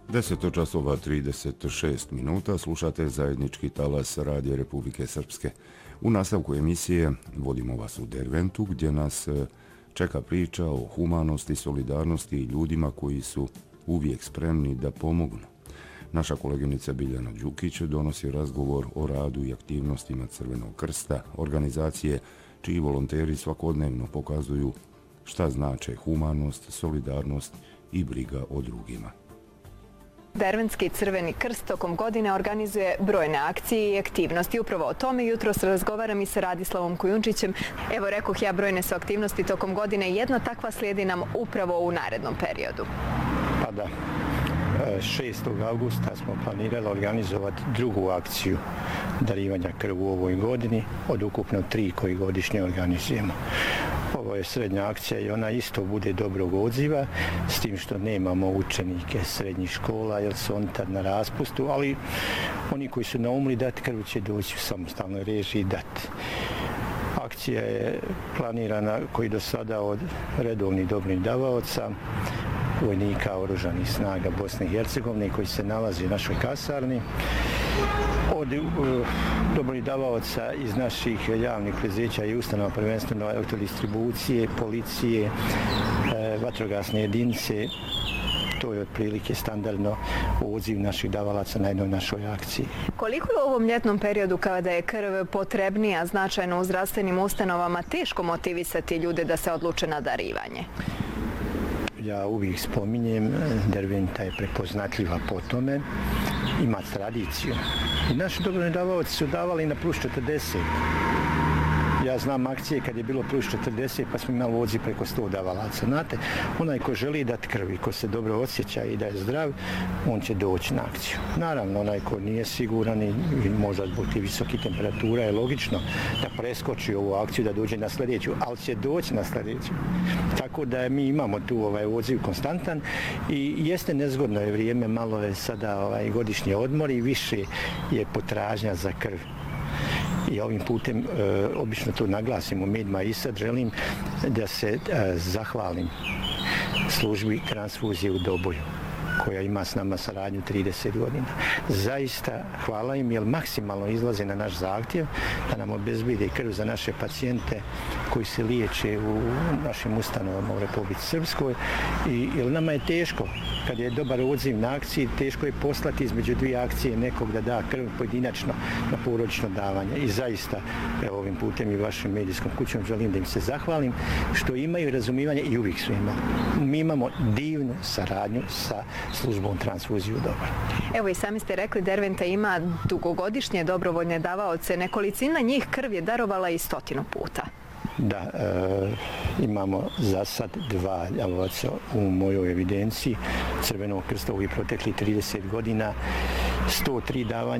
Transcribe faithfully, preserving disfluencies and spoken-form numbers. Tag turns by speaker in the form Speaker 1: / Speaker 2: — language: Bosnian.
Speaker 1: deset časova trideset šest minuta slušate zajednički talas Radija Republike Srpske. U nastavku emisije vodimo vas u Derventu gdje nas čeka priča o humanosti, solidarnosti i ljudima koji su uvijek spremni da pomognu. Naša koleginica Biljana Đukić donosi razgovor o radu i aktivnostima Crvenog krsta, organizacije čiji volonteri svakodnevno pokazuju šta znače humanost, solidarnost i briga o drugima.
Speaker 2: Derventski Crveni krst tokom godine organizuje brojne akcije i aktivnosti. Upravo o tome jutros razgovaram i sa Radislavom Kujundžićem. Evo, rekoh ja, brojne su aktivnosti tokom godine. Jedna takva slijedi nam upravo u narednom periodu.
Speaker 3: Pa da. šestog avgusta smo planirali organizovati drugu akciju darivanja krvi u ovoj godini od ukupno tri koji godišnje organizujemo. Ovo je srednja akcija i ona isto bude dobrog odziva, s tim što nemamo učenike srednjih škola jer su oni tad na raspustu, ali oni koji su naumili dati krv će doći u samostalnoj režiji dati. Akcija je planirana koji do sada od redovnih dobrih davaoca, vojnika oružanih snaga Bosne i Hercegovine koji se nalazi u našoj kasarni, od uh, dobrih davaoca iz naših javnih preduzeća i ustanova, prvenstveno elektrodistribucije, policije, e, vatrogasne jedinice. To je otprilike standardno odziv naših davalaca na jednoj našoj akciji.
Speaker 2: Koliko je u ovom ljetnom periodu kada je krv potrebnija značajno u zdravstvenim ustanovama teško motivisati ljude da se odluče na darivanje?
Speaker 3: Ja uvijek spominjem, Derventa je prepoznatljiva po tome, ima tradiciju. I naši dobrovoljni davaoci su davali na plus četrdeset. Ja znam akcije kad je bilo plus četrdeset pa smo imali odziv preko sto davalaca. Znate, onaj ko želi dati krvi, ko se dobro osjeća i da je zdrav, on će doći na akciju. Naravno, onaj ko nije siguran i možda zbog tih visokih temperatura je logično da preskoči ovu akciju, da dođe na sljedeću, ali će doći na sljedeću. Tako da mi imamo tu ovaj odziv konstantan i jeste nezgodno je vrijeme, malo je sada ovaj godišnji odmor i više je potražnja za krv. I ovim putem e, obično to naglasim u medijima i sad želim da se e, zahvalim službi transfuzije u Doboju koja ima s nama saradnju trideset godina. Zaista hvala im jer maksimalno izlaze na naš zahtjev da nam obezbede krv za naše pacijente koji se liječe u našim ustanovama u Republici Srpskoj. I jer nama je teško, kad je dobar odziv na akciji, teško je poslati između dvije akcije nekog da da krv pojedinačno na porodično davanje. I zaista, evo ovim putem i vašim medijskom kućom želim da im se zahvalim što imaju razumijevanje i uvijek su imali. Mi imamo divnu saradnju sa službom transfuziju Dobar.
Speaker 2: Evo i sami ste rekli, Derventa ima dugogodišnje dobrovoljne davaoce. Nekolicina njih krv je darovala i stotinu puta.
Speaker 3: Da, e, imamo za sad dva davaoca u mojoj evidenciji Crvenog krsta ovih proteklih trideset godina, sto tri davanja